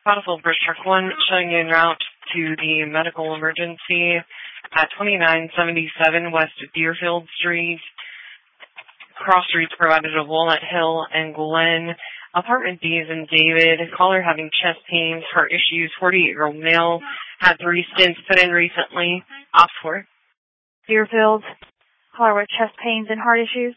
Battlefield Bridge Truck 1 showing you en route to the medical emergency at 2977 West Deerfield Street. Cross streets provided of Walnut Hill and Glen. Apartment D is in David. Caller having chest pains, heart issues. 48-year-old male. Had 3 stents put in recently. Ops for Deerfield. Caller with chest pains and heart issues.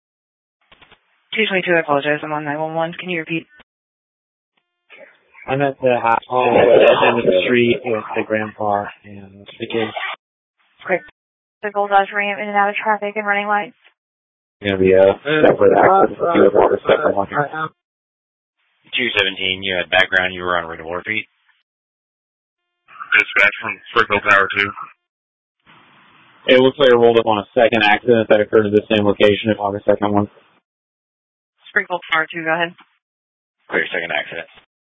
222, I apologize. I'm on 911. Can you repeat? I'm at the hospital at the end of the street with the grandpa and the kids. Quick. The Gold Dodge Ram in and out of traffic and running lights. Going to be a separate access to the separate one. 217, you had background, you were on Red War Street. Dispatch from Springfield Tower 2. It looks like it rolled up on a second accident that occurred at the same location as on the second one. Springfield Tower 2, go ahead. Clear, second accident.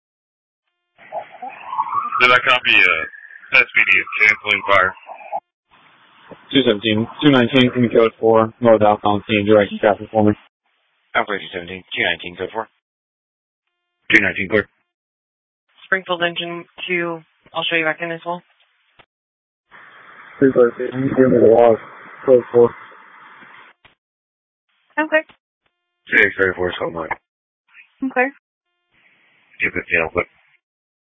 Did I copy SPD is canceling fire? 217, 219, can you code 4, North Alcon scene, direction traffic for me. Alpha 217, 219, code 4. 219, clear. Springfield Engine 2, I'll show you back in as well. 313, give me the log, code 4. I'm clear. 634, something like. I'm clear. Give it, quick.